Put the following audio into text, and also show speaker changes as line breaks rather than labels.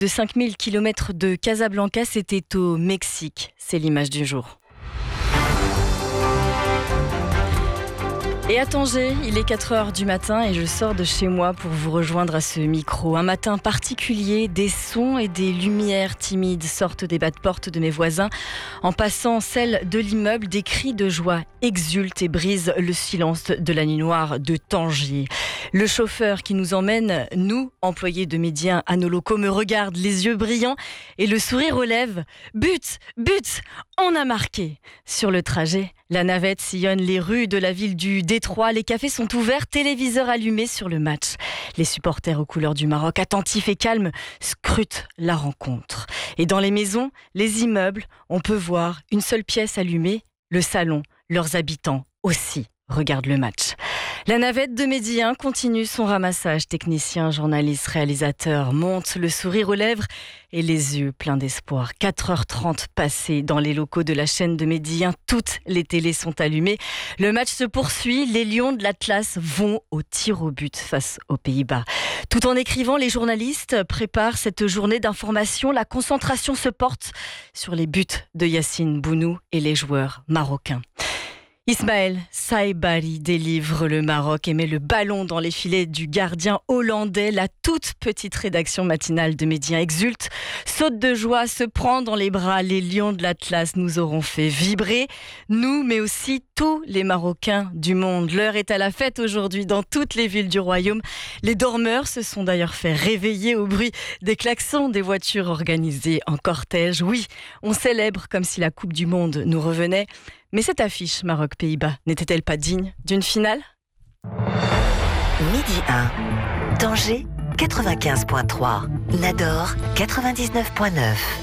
De 5000 km de Casablanca, c'était au Mexique. C'est l'image du jour. Et à Tanger, il est 4h du matin et je sors de chez moi pour vous rejoindre à ce micro. Un matin particulier, des sons et des lumières timides sortent des bas-de-porte de mes voisins. En passant celle de l'immeuble, des cris de joie exultent et brisent le silence de la nuit noire de Tanger. Le chauffeur qui nous emmène, nous, employés de Médien à nos locaux, me regarde les yeux brillants et le sourire aux lèvres. But, but, on a marqué. Sur le trajet, la navette sillonne les rues de la ville du Détroit. Les cafés sont ouverts, téléviseurs allumés sur le match. Les supporters aux couleurs du Maroc, attentifs et calmes, scrutent la rencontre. Et dans les maisons, les immeubles, on peut voir une seule pièce allumée, le salon. Leurs habitants aussi regardent le match. La navette de Médien continue son ramassage. Technicien, journaliste, réalisateur monte le sourire aux lèvres et les yeux pleins d'espoir. 4h30 passées dans les locaux de la chaîne de Médien. Toutes les télés sont allumées. Le match se poursuit. Les Lions de l'Atlas vont au tir au but face aux Pays-Bas. Tout en écrivant, les journalistes préparent cette journée d'information. La concentration se porte sur les buts de Yacine Bounou et les joueurs marocains. Ismaël Saibari délivre le Maroc et met le ballon dans les filets du gardien hollandais. La toute petite rédaction matinale de Médien exulte, saute de joie, se prend dans les bras. Les Lions de l'Atlas nous auront fait vibrer, nous, mais aussi tous les Marocains du monde. L'heure est à la fête aujourd'hui dans toutes les villes du royaume. Les dormeurs se sont d'ailleurs fait réveiller au bruit des klaxons des voitures organisées en cortège. Oui, on célèbre comme si la Coupe du Monde nous revenait. Mais cette affiche Maroc-Pays-Bas n'était-elle pas digne d'une finale ?
Midi 1, Tanger 95.3, Nador 99.9.